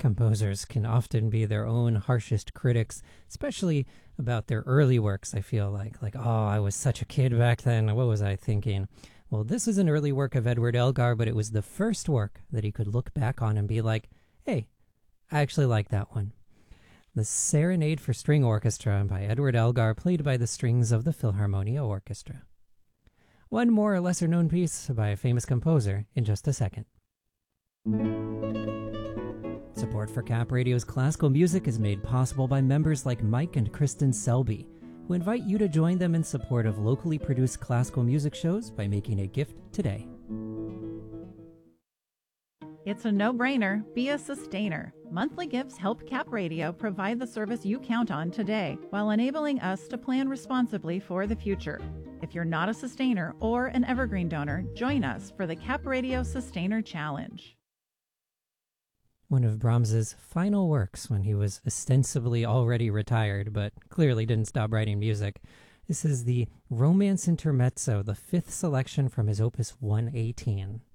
Composers can often be their own harshest critics, especially about their early works, I feel like, oh, I was such a kid back then. What was I thinking? Well, this is an early work of Edward Elgar, but it was the first work that he could look back on and be like, hey, I actually like that one. The Serenade for String Orchestra by Edward Elgar, played by the strings of the Philharmonia Orchestra. One more lesser-known piece by a famous composer in just a second. Support for Cap Radio's classical music is made possible by members like Mike and Kristen Selby, who invite you to join them in support of locally produced classical music shows by making a gift today. It's a no-brainer. Be a sustainer. Monthly gifts help Cap Radio provide the service you count on today while enabling us to plan responsibly for the future. If you're not a sustainer or an evergreen donor, join us for the Cap Radio Sustainer Challenge. One of Brahms's final works when he was ostensibly already retired, but clearly didn't stop writing music. This is the Romance Intermezzo, the fifth selection from his Opus 118.